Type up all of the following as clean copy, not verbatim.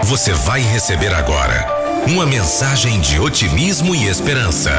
você vai receber agora uma mensagem de otimismo e esperança.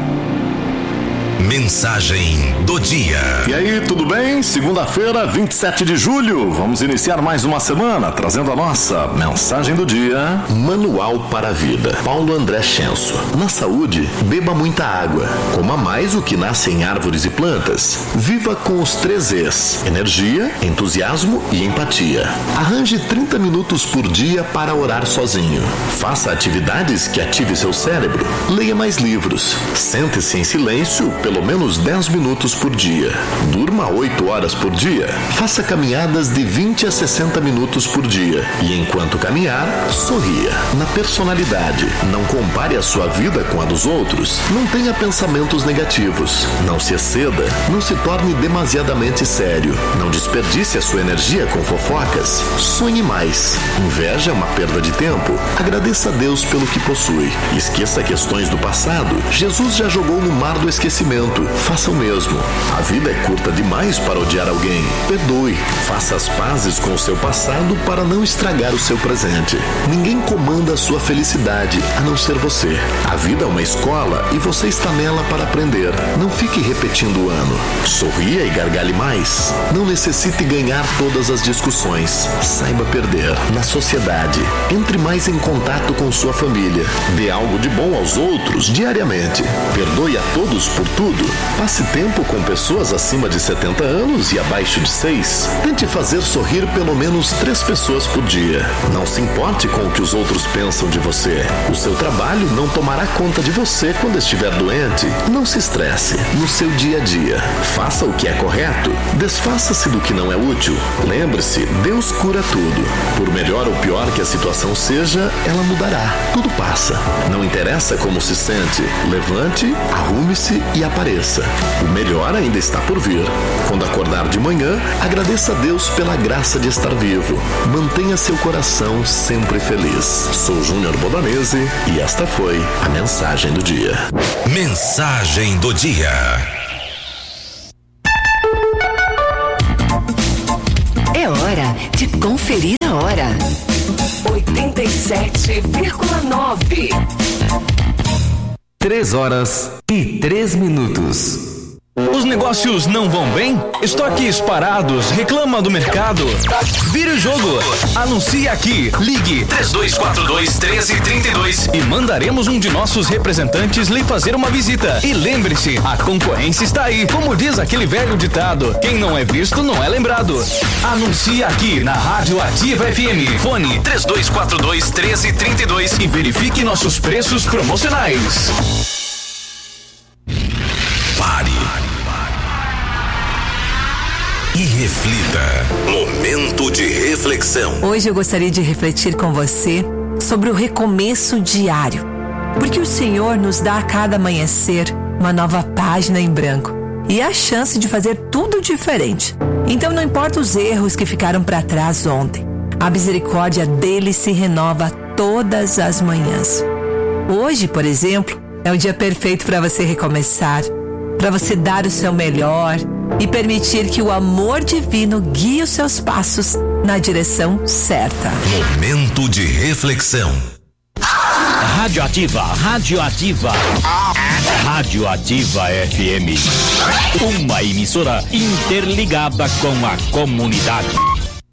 Mensagem do dia. E aí, tudo bem? Segunda-feira, 27 de julho. Vamos iniciar mais uma semana trazendo a nossa mensagem do dia. Manual para a vida. Paulo André Schenso. Na saúde, beba muita água. Coma mais o que nasce em árvores e plantas. Viva com os 3 Es: energia, entusiasmo e empatia. Arranje 30 minutos por dia para orar sozinho. Faça atividades que ative seu cérebro. Leia mais livros. Sente-se em silêncio pelo menos 10 minutos por dia. Durma 8 horas por dia. Faça caminhadas de 20 a 60 minutos por dia. E enquanto caminhar, sorria. Na personalidade, não compare a sua vida com a dos outros. Não tenha pensamentos negativos. Não se exceda. Não se torne demasiadamente sério. Não desperdice a sua energia com fofocas. Sonhe mais. Inveja é uma perda de tempo. Agradeça a Deus pelo que possui. Esqueça questões do passado. Jesus já jogou no mar do esquecimento. Faça o mesmo. A vida é curta demais para odiar alguém. Perdoe. Faça as pazes com o seu passado para não estragar o seu presente. Ninguém comanda a sua felicidade a não ser você. A vida é uma escola e você está nela para aprender. Não fique repetindo o ano. Sorria e gargalhe mais. Não necessite ganhar todas as discussões. Saiba perder. Na sociedade, entre mais em contato com sua família. Dê algo de bom aos outros diariamente. Perdoe a todos por tudo. Passe tempo com pessoas acima de 70 anos e abaixo de 6. Tente fazer sorrir pelo menos 3 pessoas por dia. Não se importe com o que os outros pensam de você. O seu trabalho não tomará conta de você quando estiver doente. Não se estresse. No seu dia a dia, faça o que é correto. Desfaça-se do que não é útil. Lembre-se, Deus cura tudo. Por melhor ou pior que a situação seja, ela mudará. Tudo passa. Não interessa como se sente. Levante, arrume-se e apareça. O melhor ainda está por vir. Quando acordar de manhã, agradeça a Deus pela graça de estar vivo. Mantenha seu coração sempre feliz. Sou Júnior Bodanese e esta foi a mensagem do dia. Mensagem do dia. É hora de conferir a hora. 87,9. 3h03. Os negócios não vão bem? Estoques parados? Reclama do mercado? Vire o jogo. Anuncie aqui. Ligue 3242-1332 e mandaremos um de nossos representantes lhe fazer uma visita. E lembre-se, a concorrência está aí. Como diz aquele velho ditado, quem não é visto não é lembrado. Anuncie aqui na Rádio Ativa FM. Fone 3242-1332 e verifique nossos preços promocionais. Pare e reflita. Momento de reflexão. Hoje eu gostaria de refletir com você sobre o recomeço diário, porque o Senhor nos dá a cada amanhecer uma nova página em branco e a chance de fazer tudo diferente. Então não importa os erros que ficaram para trás ontem, a misericórdia dele se renova todas as manhãs. Hoje, por exemplo, é o dia perfeito para você recomeçar, para você dar o seu melhor e permitir que o amor divino guie os seus passos na direção certa. Momento de reflexão. Radioativa, Radioativa. Radioativa FM. Uma emissora interligada com a comunidade.